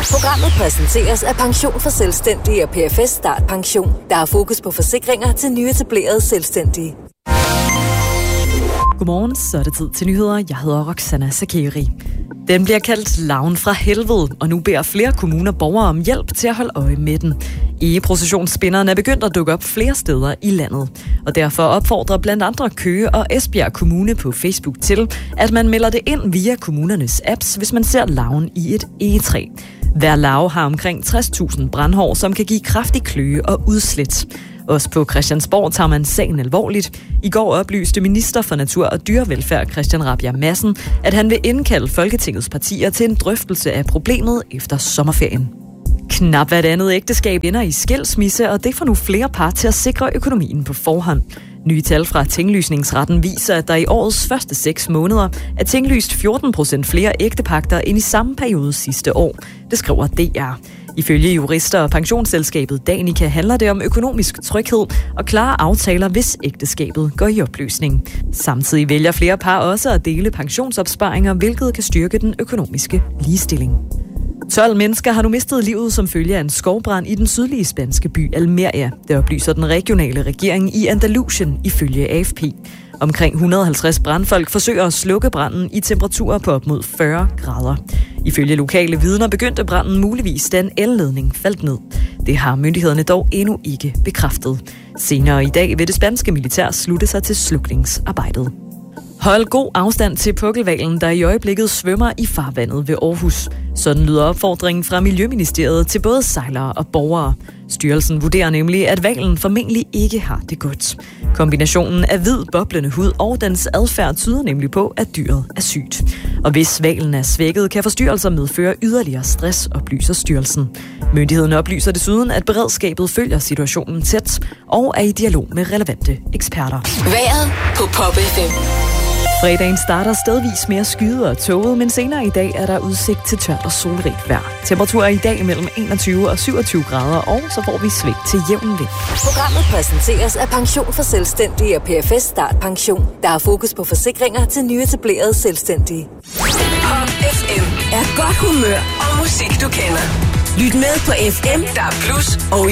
Programmet præsenteres af Pension for Selvstændige og PFS Start Pension, der har fokus på forsikringer til nyetablerede selvstændige. Godmorgen, så er det tid til nyheder. Jeg hedder Roxana Sakeri. Den bliver kaldt larven fra helvede, og nu beder flere kommuner borgere om hjælp til at holde øje med den. Egeprocessionsspinderen er begyndt at dukke op flere steder i landet, og derfor opfordrer blandt andre Køge og Esbjerg Kommune på Facebook til, at man melder det ind via kommunernes apps, hvis man ser larven i et egetræ. Hver larve har omkring 60.000 brandhår, som kan give kraftig kløe og udslæt. Også på Christiansborg tager man sagen alvorligt. I går oplyste minister for Natur og Dyrevelfærd Christian Rabjerg Madsen, at han vil indkalde Folketingets partier til en drøftelse af problemet efter sommerferien. Knap hvert andet ægteskab ender i skilsmisse, og det får nu flere par til at sikre økonomien på forhånd. Nye tal fra Tinglysningsretten viser, at der i årets første 6 måneder er tinglyst 14% flere ægtepagter end i samme periode sidste år. Det skriver DR. Ifølge jurister og pensionsselskabet Danica handler det om økonomisk tryghed og klare aftaler, hvis ægteskabet går i opløsning. Samtidig vælger flere par også at dele pensionsopsparinger, hvilket kan styrke den økonomiske ligestilling. 12 mennesker har nu mistet livet som følge af en skovbrand i den sydlige spanske by Almeria. Det oplyser den regionale regering i Andalusien ifølge AFP. Omkring 150 brandfolk forsøger at slukke branden i temperaturer på op mod 40 grader. Ifølge lokale vidner begyndte branden muligvis, da en elledning faldt ned. Det har myndighederne dog endnu ikke bekræftet. Senere i dag vil det spanske militær slutte sig til slukningsarbejdet. Hold god afstand til pukkelhvalen, der i øjeblikket svømmer i farvandet ved Aarhus. Sådan lyder opfordringen fra Miljøministeriet til både sejlere og borgere. Styrelsen vurderer nemlig, at hvalen formentlig ikke har det godt. Kombinationen af hvid, boblende hud og dens adfærd tyder nemlig på, at dyret er sygt. Og hvis hvalen er svækket, kan forstyrrelser medføre yderligere stress, oplyser styrelsen. Myndigheden oplyser desuden, at beredskabet følger situationen tæt og er i dialog med relevante eksperter. Vejret på Pop FM. Fredagen starter stedvis mere skyet og tåget, men senere i dag er der udsigt til tørt og solrigt vejr. Temperaturer i dag mellem 21 og 27 grader, og så får vi sving til jævn vind. Programmet præsenteres af Pension for Selvstændige og PFS Start Pension, der har fokus på forsikringer til nyetablerede selvstændige. Pop FM er godt humør og musik, du kender. Lyt med på FM, der er plus og